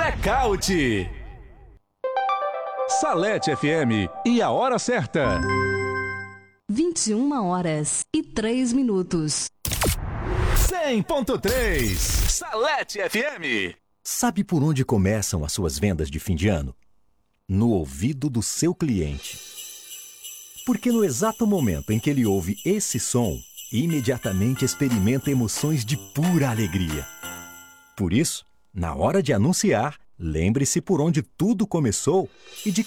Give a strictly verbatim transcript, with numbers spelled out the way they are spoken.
Blackout. Salete F M e a hora certa. vinte e uma horas e três minutos. cem ponto três Salete F M. Sabe por onde começam as suas vendas de fim de ano? No ouvido do seu cliente. Porque no exato momento em que ele ouve esse som, imediatamente experimenta emoções de pura alegria. Por isso, na hora de anunciar, lembre-se por onde tudo começou e de